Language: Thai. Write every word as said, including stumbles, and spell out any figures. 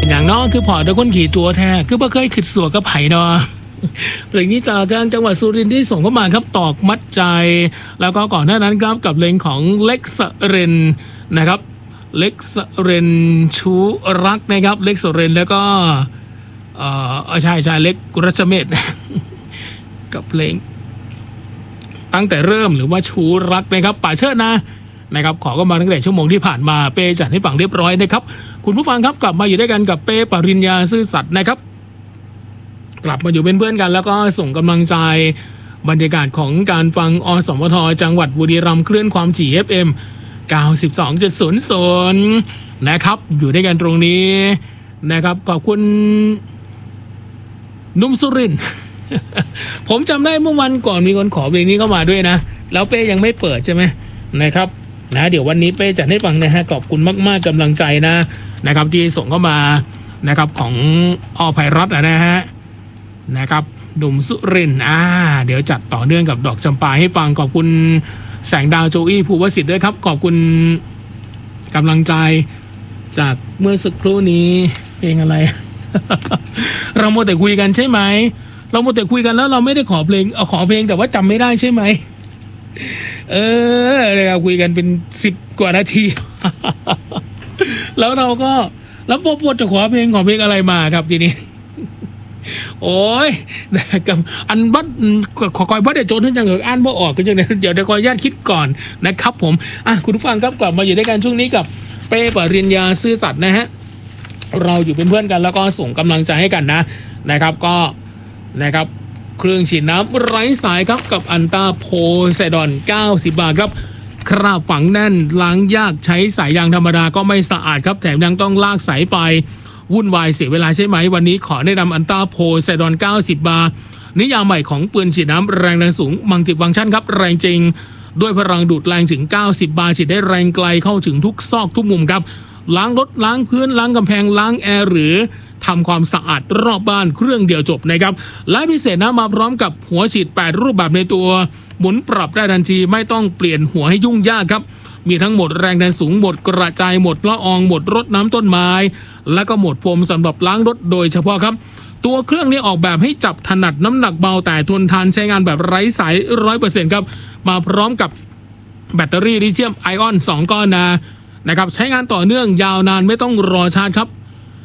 อย่างน้องคือพอตะคนขี่ตัวแท้คือบ่เคยขึ้นสัวกับไผ่เนาะเพลงนี้จากทางจังหวัดสุรินทร์ที่ส่งเข้ามาครับตอกมัดใจแล้วก็ก่อนหน้านั้นครับกับเพลงของเล็กสเรนนะครับเล็กสเรนชูรักนะครับเล็กสเรนแล้วก็เอ่อใช่ใช่เล็กกุรัชเมธกับเพลงตั้งแต่เริ่มหรือว่าชูรักนะครับป่าเชิดนะนะครับขอก็มาตั้งแต่ชั่วโมงที่ผ่านมาเป้จัดให้ฟังเรียบร้อยนะครับคุณผู้ฟังครับกลับมาอยู่ด้วยกันกับเป้ปริญญาซื่อสัตย์นะครับกลับมาอยู่เป็นเพื่อนกันแล้วก็ส่งกำลังใจบรรยากาศของการฟังอสมทจังหวัดบุรีรัมย์คลื่นความถี่ เอฟ เอ็ม เก้าสิบสองจุดศูนย์ นะครับอยู่ด้วยกันตรงนี้นะครับขอบคุณนุ่มสุรินทร์ ผมจำได้เมื่อวันก่อนมีคนขอเพลงนี้เข้ามาด้วยนะแล้วเป้ยังไม่เปิดใช่ไหมนะครับนะเดี๋ยววันนี้เป้จัดให้ฟังนะฮะขอบคุณมากๆกำลังใจนะนะครับที่ส่งเข้ามานะครับของอภัยรัตน์นะฮะนะครับหนุ่มสุรินทร์อ่าเดี๋ยวจัดต่อเนื่องกับดอกจำปาให้ฟังขอบคุณแสงดาวโจอี้ภูวสิทธิ์ด้วยครับขอบคุณกำลังใจจากเมื่อสักครู่นี้เพลงอะไร เราโมแต่คุยกันใช่ไหมเราโมแต่คุยกันแล้วเราไม่ได้ขอเพลงเอาขอเพลงแต่ว่าจำไม่ได้ใช่ไหมเออเราคุยกันเป็นสิบกว่านาที แล้วเราก็แล้วพอจะขอเพลงขอเพลงอะไรมาครับทีนี้โอ้ยกับอันบัดขอคอยบัดเดี๋ยวโจนท่านจังเกิดอ่านบ่ออกก็ยังเดี๋ยวเดี๋ยวขออนุญาตคิดก่อนนะครับผมอ่ะคุณผู้ฟังครับกลับมาอยู่ด้วยกันช่วงนี้กับเป้ปริญญาซื่อสัตย์นะฮะเราอยู่เป็นเพื่อนกันแล้วก็ส่งกำลังใจให้กันนะนะครับก็นะครับเครื่องฉีดน้ำไร้สายครับกับอันต้าโพไซดอนเก้าสิบบาทครับคราบฝังแน่นล้างยากใช้สายยางธรรมดาก็ไม่สะอาดครับแถมยังต้องลากสายไฟวุ่นวายเสียเวลาใช่ไหมวันนี้ขอแนะนำอันต้าโพไซดอนเก้าสิบบาทนิยามใหม่ของปืนฉีดน้ำแรงดันสูงมัลติฟังก์ชันครับแรงจริงด้วยพลังดูดแรงถึงเก้าสิบบาร์ฉีดได้แรงไกลเข้าถึงทุกซอกทุกมุมครับล้างรถล้างพื้นล้างกำแพงล้างแอร์หรือทำความสะอาดรอบบ้านเครื่องเดียวจบนะครับและพิเศษนะมาพร้อมกับหัวฉีดแปดรูปแบบในตัวหมุนปรับได้ทันทีไม่ต้องเปลี่ยนหัวให้ยุ่งยากครับมีทั้งหมดแรงดันสูงหมดกระจายหมดละอองหมดรดน้ำต้นไม้และก็หมดโฟมสำหรับล้างรถโดยเฉพาะครับตัวเครื่องนี้ออกแบบให้จับถนัดน้ำหนักเบาแต่ทนทานใช้งานแบบไร้สาย ร้อยเปอร์เซ็นต์ ครับมาพร้อมกับแบตเตอรี่ลิเธียมไอออนสองก้อนนะนะครับใช้งานต่อเนื่องยาวนานไม่ต้องรอชาร์จครับ